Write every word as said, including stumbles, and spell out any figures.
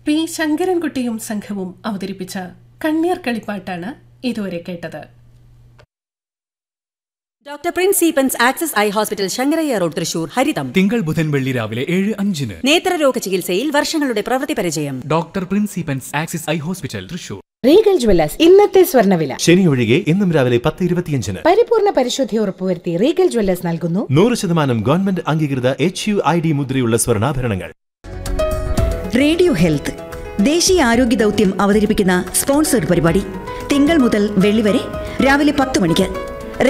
P ശങ്കരൻകുട്ടിയും സംഘവും അവതരിപ്പിച്ച കണ്ണീർ കളിപ്പാട്ടാണ് ഇതുവരെ കേട്ടത്. Doctor Prince സീപ്പൻസ് access eye hospital Sankaraiah road Thrissur ഹരിതം തിങ്കൾ ബുധൻ വെള്ളി രാവിലെ ഏഴ് അഞ്ചിന്. നേത്രരോഗ ചികിത്സയിൽ വർഷങ്ങളുടെ പ്രവൃത്തി പരിചയം. Doctor Prince സീപ്പൻസ് access eye hospital Thrissur. Regal Jewellers ഇന്നത്തെ സ്വർണ്ണവില ശനി ഒഴികെ ഇന്നും രാവിലെ പത്ത് ഇരുപത്തിയഞ്ചിന്. പരിപൂർണ പരിശുദ്ധി ഉറപ്പുവരുത്തി റീഗൽ ജ്വല്ലേഴ്സ് നൽകുന്നു നൂറ് ശതമാനം ഗവൺമെന്റ് അംഗീകൃത എച്ച് യു ഐ ഡി മുദ്രയുള്ള സ്വർണ്ണാഭരണങ്ങൾ. റേഡിയോ ഹെൽത്ത് ദേശീയ ആരോഗ്യ ദൗത്യം അവതരിപ്പിക്കുന്ന സ്പോൺസർഡ് പരിപാടി തിങ്കൾ മുതൽ വെള്ളി വരെ രാവിലെ പത്ത് മണിക്ക്.